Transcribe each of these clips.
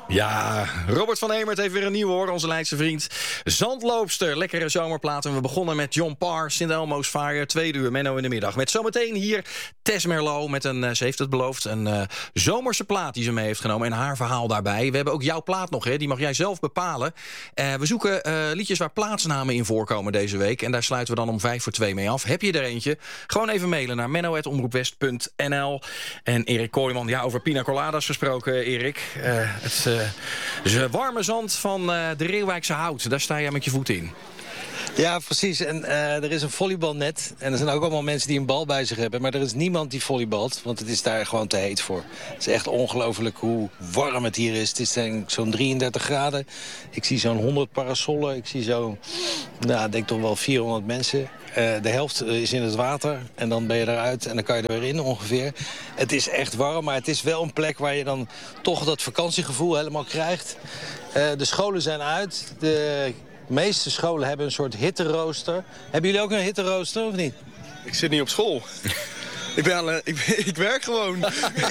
Ja, Robert van Emert heeft weer een nieuwe, hoor, onze Leidse vriend. Zandloopster, lekkere zomerplaat. En we begonnen met John Parr, St. Elmo's Fire, 2 uur, Menno in de middag. Met zometeen hier Tess Merlot met een, ze heeft het beloofd, een zomerse plaat die ze mee heeft genomen. En haar verhaal daarbij. We hebben ook jouw plaat nog, hè? Die mag jij zelf bepalen. We zoeken liedjes waar plaatsnamen in voorkomen deze week. En daar sluiten we dan om 2:55 mee af. Heb je er eentje? Gewoon even mailen naar menno@omroepwest.nl. En Erik Kooijman, ja, over pina coladas gesproken, Erik. Het warme zand van de Reeuwijkse Hout. Daar sta jij met je voet in. Ja, precies. En er is een volleybalnet. En er zijn ook allemaal mensen die een bal bij zich hebben. Maar er is niemand die volleybalt, want het is daar gewoon te heet voor. Het is echt ongelooflijk hoe warm het hier is. Het is denk ik zo'n 33 graden. Ik zie zo'n 100 parasollen. Ik zie zo'n, ik denk toch wel 400 mensen. De helft is in het water en dan ben je eruit en dan kan je er weer in ongeveer. Het is echt warm, maar het is wel een plek waar je dan toch dat vakantiegevoel helemaal krijgt. De scholen zijn uit. De meeste scholen hebben een soort hitterooster. Hebben jullie ook een hitterooster of niet? Ik zit niet op school. Ik werk gewoon.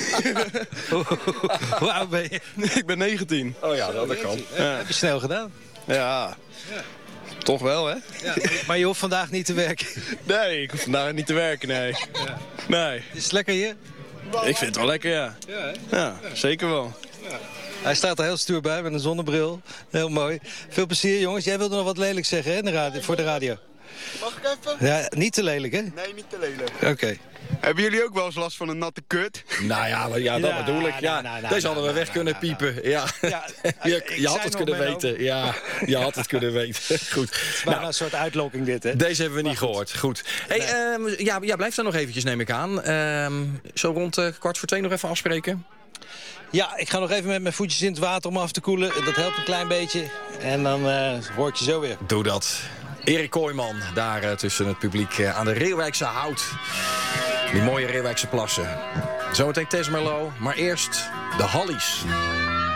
Hoe oud ben je? Ik ben 19. Oh ja, dat kan. Ja. Heb je snel gedaan? Ja. Toch wel, hè? Ja, maar je hoeft vandaag niet te werken. Nee, ik hoef vandaag niet te werken, nee. Ja. Nee. Is het lekker hier? Ik vind het wel lekker, ja. Ja, zeker wel. Hij staat er heel stoer bij met een zonnebril. Heel mooi. Veel plezier, jongens. Jij wilde nog wat lelijk zeggen, hè, voor de radio. Mag ik even? Ja, niet te lelijk, hè? Nee, niet te lelijk. Oké. Hebben jullie ook wel eens last van een natte kut? Nou ja, dat bedoel ik. Ja, deze hadden we weg kunnen piepen. Ja. Je had het kunnen weten. Ja, je had het kunnen weten. Goed. Het is bijna een soort uitlokking dit, hè? Deze hebben we niet gehoord. Goed. Hey, jij blijft daar nog eventjes, neem ik aan. Zo rond 1:45 nog even afspreken. Ja, ik ga nog even met mijn voetjes in het water om af te koelen. Dat helpt een klein beetje. En dan hoor ik je zo weer. Doe dat. Erik Kooijman, daar tussen het publiek aan de Reeuwijkse Hout. Die mooie Reeuwijkse plassen. Zometeen Tess Merlot, maar eerst de Hallies.